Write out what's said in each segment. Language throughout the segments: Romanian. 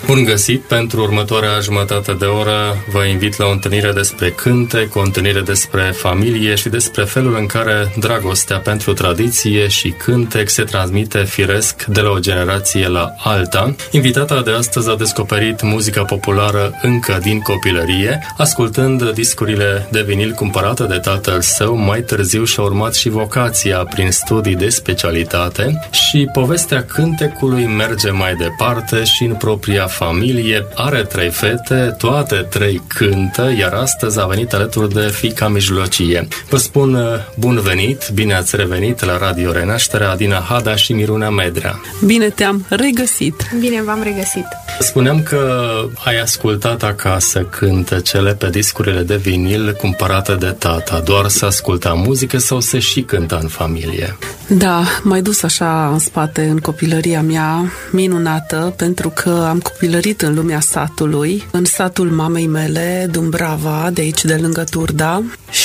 Bun găsit! Pentru următoarea jumătate de oră vă invit la o întâlnire despre cântec, o întâlnire despre familie și despre felul în care dragostea pentru tradiție și cântec se transmite firesc de la o generație la alta. Invitata de astăzi a descoperit muzica populară încă din copilărie, ascultând discurile de vinil cumpărate de tatăl său. Mai târziu și-a urmat și vocația prin studii de specialitate și povestea cântecului merge mai departe și în propria familie. Are 3 fete, toate 3 cântă, iar astăzi a venit alături de fiica mijlocie. Vă spun bun venit, bine ați revenit la Radio Renașterea, Adina Hada și Miruna Medrea. Bine te-am regăsit! Bine v-am regăsit! Spuneam că ai ascultat acasă cântecele pe discurile de vinil cumpărate de tata. Doar să asculta muzică sau se și cânta în familie? Da, m-ai dus așa în spate în copilăria mea minunată, pentru că am copilărit în lumea satului, în satul mamei mele, Dumbrava, de aici de lângă Turda.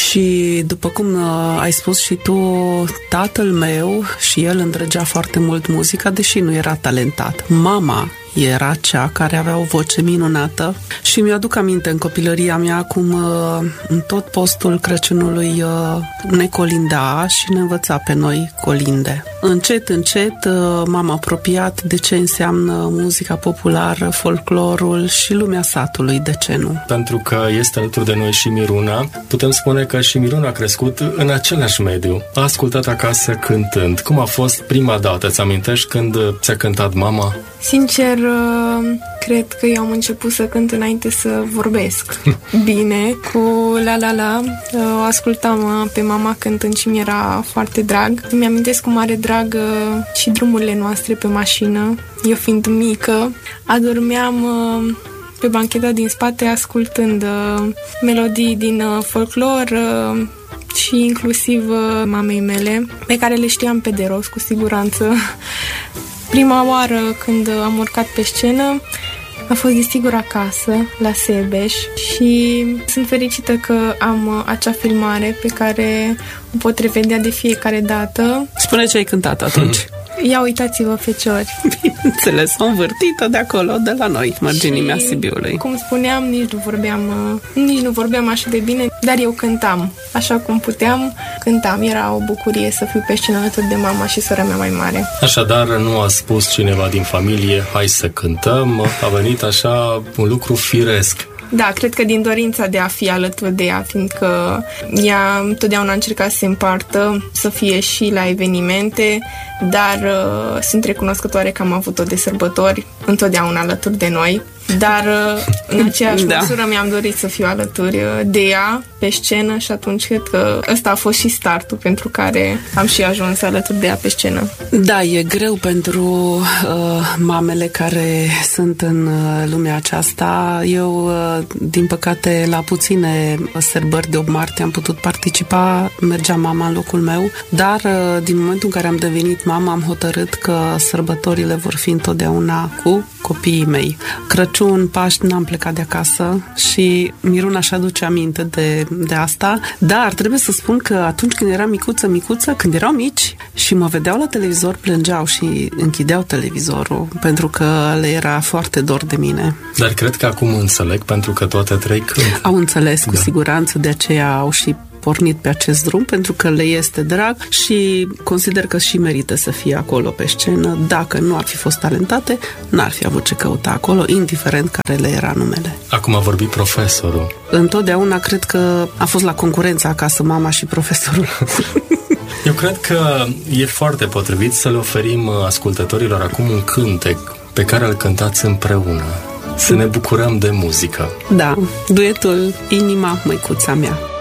Și după cum ai spus și tu, tatăl meu și el îndrăgea foarte mult muzica, deși nu era talentat. Mama era cea care avea o voce minunată și mi-aduc aminte în copilăria mea cum în tot postul Crăciunului ne colinda și ne învăța pe noi colinde. Încet, încet m-am apropiat de ce înseamnă muzica populară, folclorul și lumea satului, de ce nu? Pentru că este alături de noi și Miruna, putem spune că și Miruna a crescut în același mediu. A ascultat acasă cântând. Cum a fost prima dată? Îți amintești când ți-a cântat mama? Sincer, cred că eu am început să cânt înainte să vorbesc bine, cu La La La. O ascultam pe mama cântând și mi-era foarte drag. Îmi amintesc cu mare drag și drumurile noastre pe mașină. Eu fiind mică, adormeam pe bancheta din spate ascultând melodii din folclor și inclusiv mamei mele, pe care le știam pe de rost, cu siguranță. Prima oară când am urcat pe scenă a fost desigur acasă, la Sebeș, și sunt fericită că am acea filmare pe care o pot revedea de fiecare dată. Spune ce ai cântat atunci. Ia uitați-vă, feciori. Bineînțeles, o învârtită de acolo, de la noi, mărginimea Sibiului. Cum spuneam, nici nu vorbeam așa de bine, dar eu cântam. Așa cum puteam, cântam. Era o bucurie să fiu pe scenă alături de mama și sora mea mai mare. Așadar, nu a spus cineva din familie, hai să cântăm, a venit așa un lucru firesc. Da, cred că din dorința de a fi alături de ea, fiindcă ea întotdeauna a încercat să se împartă, să fie și la evenimente, dar sunt recunoscătoare că am avut-o de sărbători întotdeauna alături de noi. Dar în aceeași măsură mi-am dorit să fiu alături de ea pe scenă și atunci cred că ăsta a fost și startul pentru care am și ajuns alături de ea pe scenă. Da, e greu pentru mamele care sunt în lumea aceasta. Eu, din păcate, la puține sărbări de 8 martie am putut participa, mergea mama în locul meu, dar din momentul în care am devenit mamă am hotărât că sărbătorile vor fi întotdeauna cu copiii mei. Crăciun, Paști, n-am plecat de acasă și Miruna își aduce aminte de asta, dar trebuie să spun că atunci când eram micuță, când erau mici și mă vedeau la televizor, plângeau și închideau televizorul pentru că le era foarte dor de mine. Dar cred că acum înțeleg, pentru că toate 3 cânt. Au înțeles cu siguranță, de aceea au și pornit pe acest drum, pentru că le este drag și consider că și merită să fie acolo pe scenă. Dacă nu ar fi fost talentate, n-ar fi avut ce căuta acolo, indiferent care le era numele. Acum a vorbit profesorul. Întotdeauna cred că a fost la concurență acasă mama și profesorul. Eu cred că e foarte potrivit să le oferim ascultătorilor acum un cântec pe care îl cântați împreună. Să ne bucurăm de muzică. Da, duetul Inima, măicuța mea.